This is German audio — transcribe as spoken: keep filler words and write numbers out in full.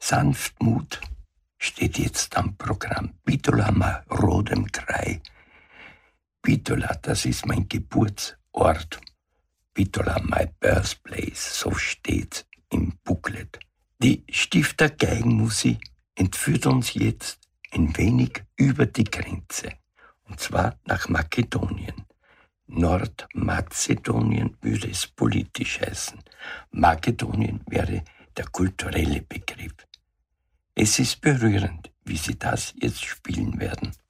Sanftmut steht jetzt am Programm. Bitola ma rodem kraj. Bitola, das ist mein Geburtsort. Bitola, my birthplace, so steht's im Booklet. Die Stifter Geigenmusik entführt uns jetzt ein wenig über die Grenze. Und zwar nach Makedonien. Nordmazedonien würde es politisch heißen. Makedonien wäre der kulturelle Begriff. Es ist berührend, wie sie das jetzt spielen werden.